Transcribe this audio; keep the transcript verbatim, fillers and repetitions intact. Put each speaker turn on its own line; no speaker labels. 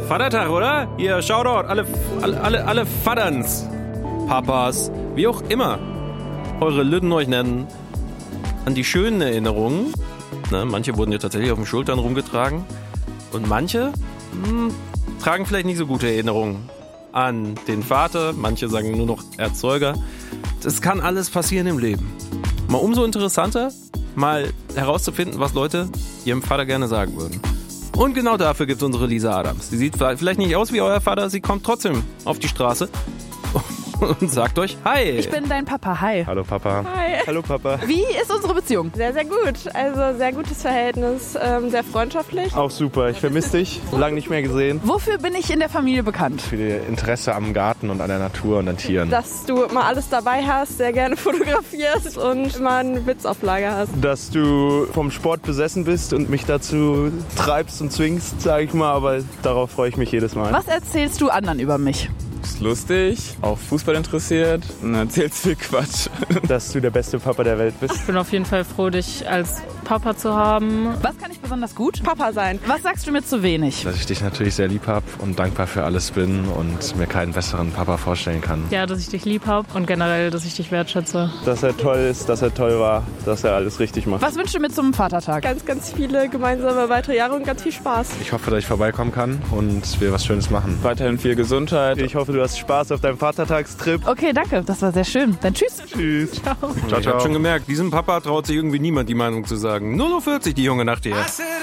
Vatertag, oder? Hier, Shoutout, alle, alle, alle, alle Vaterns, Papas, wie auch immer eure Lütten euch nennen, an die schönen Erinnerungen. Ne, manche wurden ja tatsächlich auf den Schultern rumgetragen und manche mh, tragen vielleicht nicht so gute Erinnerungen an den Vater. Manche sagen nur noch Erzeuger. Das kann alles passieren im Leben. Mal umso interessanter, mal herauszufinden, was Leute ihrem Vater gerne sagen würden. Und genau dafür gibt es unsere Lisa Adams. Sie sieht vielleicht nicht aus wie euer Vater, sie kommt trotzdem auf die Straße und sagt euch Hi.
Ich bin dein Papa, hi.
Hallo Papa.
Hi.
Hallo Papa.
Wie ist unsere Beziehung?
Sehr, sehr gut. Also sehr gutes Verhältnis, ähm, sehr freundschaftlich.
Auch super. Ich vermisse dich. Lange nicht mehr gesehen.
Wofür bin ich in der Familie bekannt?
Für ihr Interesse am Garten und an der Natur und an Tieren.
Dass du immer alles dabei hast, sehr gerne fotografierst und immer einen Witz auf Lager hast.
Dass du vom Sport besessen bist und mich dazu treibst und zwingst, sage ich mal. Aber darauf freue ich mich jedes Mal.
Was erzählst du anderen über mich?
Ist lustig, auch Fußball interessiert und erzählst viel Quatsch.
Dass du der beste Papa der Welt bist.
Ich bin auf jeden Fall froh, dich als Papa zu haben.
Was kann ich besonders gut?
Papa sein.
Was sagst du mir zu wenig?
Dass ich dich natürlich sehr lieb habe und dankbar für alles bin und mir keinen besseren Papa vorstellen kann.
Ja, dass ich dich lieb habe und generell, dass ich dich wertschätze.
Dass er toll ist, dass er toll war, dass er alles richtig macht.
Was wünschst du mir zum Vatertag?
Ganz, ganz viele gemeinsame weitere Jahre und ganz viel Spaß.
Ich hoffe, dass ich vorbeikommen kann und wir was Schönes machen.
Weiterhin viel Gesundheit.
Ich hoffe, du hast Spaß auf deinem Vatertagstrip.
Okay, danke. Das war sehr schön. Dann tschüss.
Tschüss.
Ciao.
Ciao,
Ich hab
ciao.
schon gemerkt, diesem Papa traut sich irgendwie niemand die Meinung zu sagen. null Uhr vierzig, die junge Nacht hier.